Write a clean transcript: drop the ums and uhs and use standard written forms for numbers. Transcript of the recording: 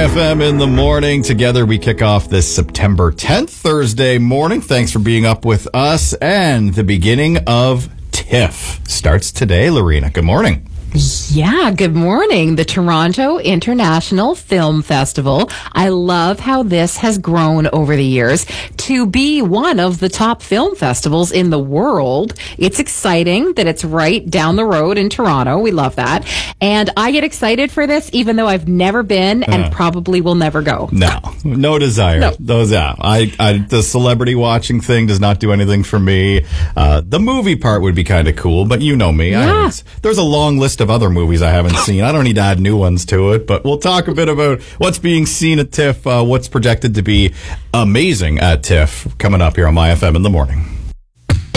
FM in the morning. Together we kick off this September 10th, Thursday morning. Thanks for being up with us. And the beginning of TIFF starts today, Lorena. Good morning. Yeah, good morning. The Toronto International Film Festival. I love how this has grown over the years to be one of the top film festivals in the world. It's exciting that it's right down the road in Toronto. We love that. And I get excited for this even though I've never been and probably will never go. No desire. No. The celebrity watching thing does not do anything for me. The movie part would be kind of cool, but you know me. Yeah. There's a long list of other movies I haven't seen. I don't need to add new ones to it, but we'll talk a bit about what's being seen at TIFF, what's projected to be amazing at TIFF coming up here on My FM in the morning.